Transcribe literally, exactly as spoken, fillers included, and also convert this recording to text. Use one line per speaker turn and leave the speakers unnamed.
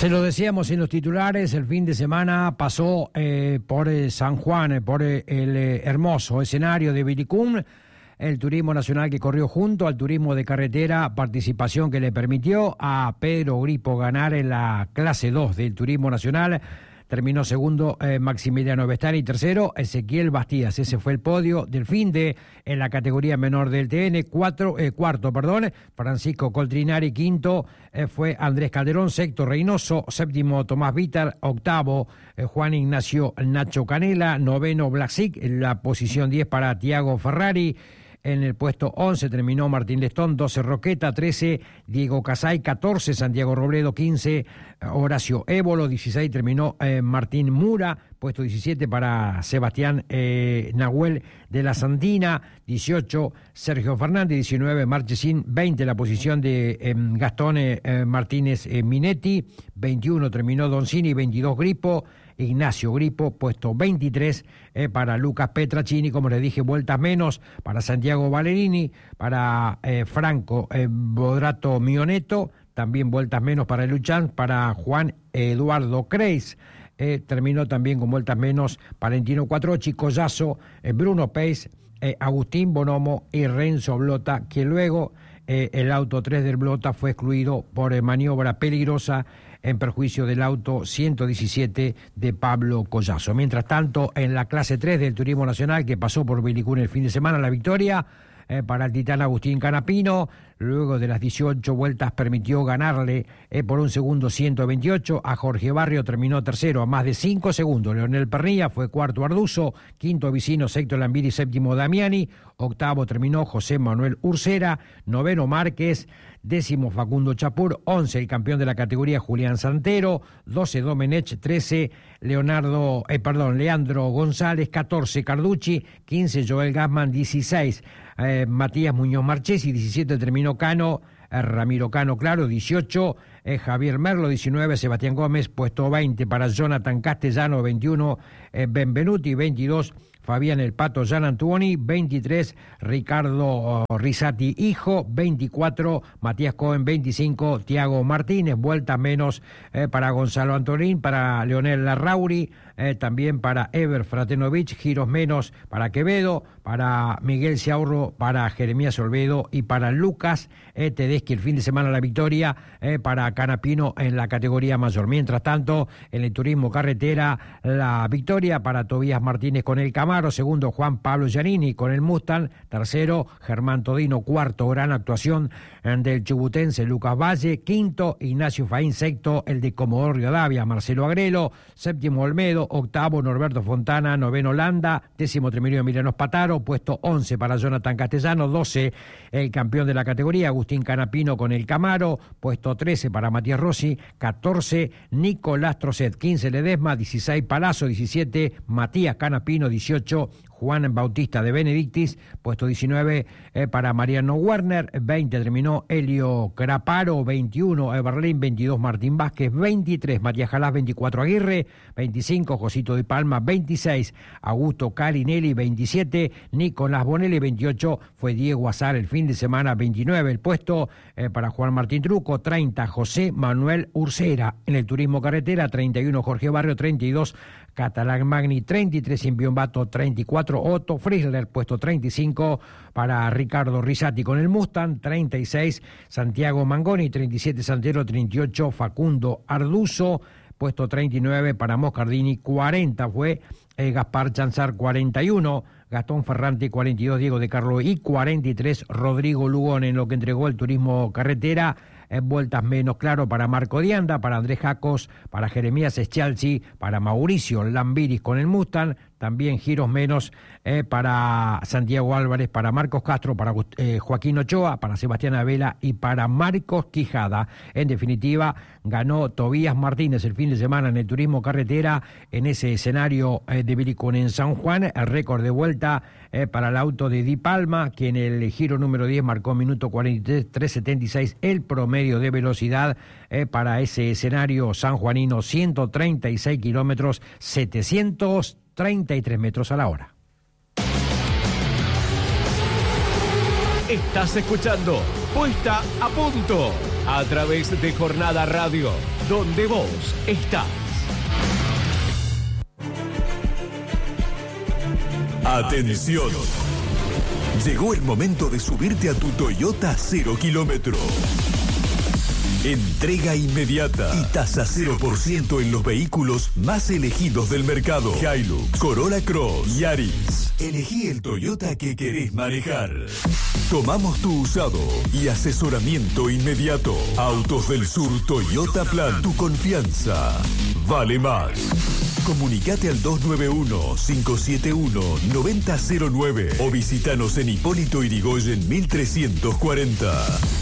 Se lo decíamos en los titulares, el fin de semana pasó eh, por eh, San Juan, eh, por eh, el eh, hermoso escenario de Vilicum, el turismo nacional que corrió junto al turismo de carretera, participación que le permitió a Pedro Gripo ganar en la clase dos del turismo nacional. Terminó segundo eh, Maximiliano Vestani, tercero Ezequiel Bastías. Ese fue el podio del fin de en la categoría menor del T N. Cuatro, eh, cuarto, perdón, Francisco Coltrinari. Quinto eh, fue Andrés Calderón. Sexto Reynoso. Séptimo Tomás Vítar. Octavo eh, Juan Ignacio Nacho Canela. Noveno Blasic. En la posición diez para Tiago Ferrari. En el puesto once terminó Martín Lestón, doce Roqueta, trece Diego Casay, catorce Santiago Robledo, quince Horacio Évolo, dieciséis terminó eh, Martín Mura, puesto diecisiete para Sebastián eh, Nahuel de la Santina, dieciocho Sergio Fernández, diecinueve Marchesín, veinte la posición de eh, Gastón eh, Martínez eh, Minetti, veintiuno terminó Doncini, veintidós Gripo, Ignacio Gripo, puesto veintitrés eh, para Lucas Petracini, como les dije, vueltas menos para Santiago Valerini, para eh, Franco eh, Bodrato Mioneto, también vueltas menos para Luchán, para Juan Eduardo Creis, eh, terminó también con vueltas menos Valentino Cuatrochi, Collazo, eh, Bruno Peis, eh, Agustín Bonomo y Renzo Blota, que luego eh, el auto tres del Blota fue excluido por eh, maniobra peligrosa en perjuicio del auto ciento diecisiete de Pablo Collazo. Mientras tanto, en la clase tres del Turismo Nacional, que pasó por Vilicún el fin de semana, la victoria eh, para el titán Agustín Canapino, luego de las dieciocho vueltas permitió ganarle eh, por un segundo ciento veintiocho a Jorge Barrio, terminó tercero a más de cinco segundos. Leonel Pernilla fue cuarto Arduzo, quinto Vicino, sexto Lambiri, séptimo Damiani, octavo terminó José Manuel Ursera, noveno Márquez, décimo Facundo Chapur, once el campeón de la categoría Julián Santero, doce Domenech, trece Leonardo, eh, perdón, Leandro González, catorce Carducci, quince Joel Gassman, dieciséis eh, Matías Muñoz Marchesi, diecisiete terminó Cano, eh, Ramiro Cano, claro, dieciocho eh, Javier Merlo, diecinueve Sebastián Gómez, puesto veinte para Jonathan Castellano, veintiuno eh, Benvenuti, veintidós Fabián El Pato Gianantuoni, veintitrés Ricardo Risati Hijo, veinticuatro Matías Cohen, veinticinco Tiago Martínez, vuelta menos eh, para Gonzalo Antonín, para Leonel Larrauri, eh, también para Ever Fratenovich, giros menos para Quevedo, para Miguel Ciaurro, para Jeremías Olvedo y para Lucas eh, Tedeschi el fin de semana la victoria eh, para Canapino en la categoría mayor. Mientras tanto, en el turismo carretera, la victoria para Tobías Martínez con el Camaro, segundo Juan Pablo Giannini con el Mustang, tercero Germán Todino, cuarto gran actuación del chubutense Lucas Valle, quinto Ignacio Faín, sexto el de Comodoro Rivadavia Marcelo Agrelo, séptimo Olmedo, octavo Norberto Fontana, noveno Landa, décimo terminó Emiliano Spataro, puesto once para Jonathan Castellano, doce el campeón de la categoría Agustín Canapino con el Camaro, puesto trece para Matías Rossi, catorce Nicolás Trocet, quince Ledesma, dieciséis Palazzo, diecisiete Matías Canapino, dieciocho Juan Bautista de Benedictis, puesto diecinueve eh, para Mariano Werner, veinte terminó Helio Craparo, veintiuno Eberlín, veintidós Martín Vázquez, veintitrés Matías Jalás, veinticuatro Aguirre, veinticinco Josito de Palma, veintiséis Augusto Carinelli, veintisiete Nicolás Bonelli, veintiocho fue Diego Azar el fin de semana, veintinueve el puesto eh, para Juan Martín Truco, treinta José Manuel Ursera. En el turismo carretera, treinta y uno Jorge Barrio, treinta y dos Catalán Magni, treinta y tres Imbiombato, treinta y cuatro Otto Friesler, puesto treinta y cinco para Ricardo Risati con el Mustang, treinta y seis Santiago Mangoni, treinta y siete Santero, treinta y ocho Facundo Arduzo, puesto treinta y nueve para Moscardini, cuarenta fue eh, Gaspar Chanzar, cuarenta y uno Gastón Ferrante, cuarenta y dos Diego de Carlo y cuarenta y tres Rodrigo Lugón en lo que entregó el turismo carretera. En vueltas menos, claro, para Marco Dianda, para Andrés Jacos, para Jeremías Eschalzi, para Mauricio Lambiris con el Mustang, también giros menos eh, para Santiago Álvarez, para Marcos Castro, para eh, Joaquín Ochoa, para Sebastián Abela y para Marcos Quijada. En definitiva, ganó Tobías Martínez el fin de semana en el turismo carretera, en ese escenario eh, de Vilicún en San Juan, el récord de vuelta eh, para el auto de Di Palma, que en el giro número diez marcó minuto cuarenta y tres setenta y seis el promedio de velocidad eh, para ese escenario sanjuanino, ciento treinta y seis kilómetros, setecientos treinta y tres metros a la hora.
Estás escuchando Puesta a Punto a través de Jornada Radio, donde vos estás.
Atención. Llegó el momento de subirte a tu Toyota cero kilómetro. Entrega inmediata y tasa cero por ciento en los vehículos más elegidos del mercado. Hilux, Corolla Cross, Yaris. Elegí el Toyota que querés manejar. Tomamos tu usado y asesoramiento inmediato. Autos del Sur Toyota Plan. Tu confianza vale más. Comunicate al dos nueve uno, cinco siete uno, nueve cero cero nueve o visítanos en Hipólito Yrigoyen mil trescientos cuarenta.